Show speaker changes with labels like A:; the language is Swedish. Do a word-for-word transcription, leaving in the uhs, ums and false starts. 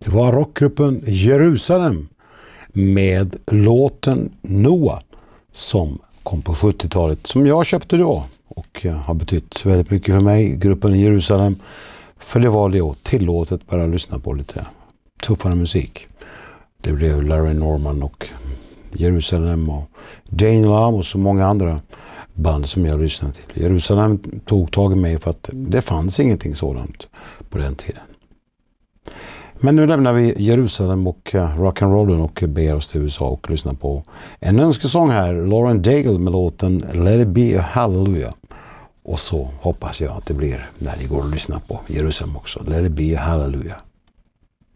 A: Det var rockgruppen Jerusalem med låten Noah som kom på sjuttiotalet, som jag köpte då och har betytt väldigt mycket för mig, gruppen Jerusalem, för det var då tillåtet bara att lyssna på lite tuffare musik. Det blev Larry Norman och Jerusalem och Dane Lam och så många andra band som jag lyssnade till. Jerusalem tog tag i mig för att det fanns ingenting sådant på den tiden. Men nu lämnar vi Jerusalem och rock'n'rollen och beger oss till U S A och lyssnar på en önskesång här. Lauren Daigle med låten Let It Be a Hallelujah. Och så hoppas jag att det blir när ni går och lyssnar på Jerusalem också. Let It Be a Hallelujah.